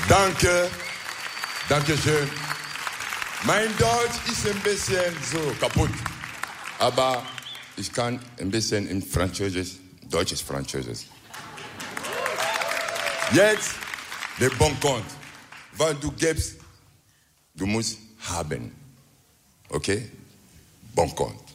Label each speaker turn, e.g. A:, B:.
A: Danke. Dankeschön. Mein Deutsch ist ein bisschen so kaputt. Aber ich kann ein bisschen in Französisch, deutsches Französisch. Jetzt der Bon Compte. Weil du gibst, du musst haben. Okay? Bon Compte.